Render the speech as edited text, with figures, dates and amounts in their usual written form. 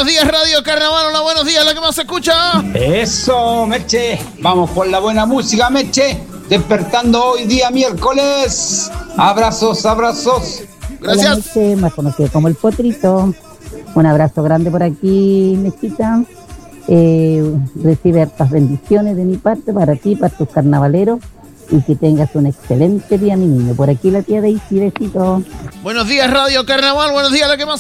días, Radio Carnaval. Hola, buenos días, la que más se escucha. Eso, Meche. Vamos por la buena música, Meche. Despertando hoy día miércoles. Abrazos. Gracias. Hola, Meche, más conocido como el Potrito. Un abrazo grande por aquí, Mechita. Recibe hartas bendiciones de mi parte para ti, para tus carnavaleros. Y que tengas un excelente día, mi niño. Por aquí la tía Daisy, besito. Buenos días, Radio Carnaval. Buenos días, la que más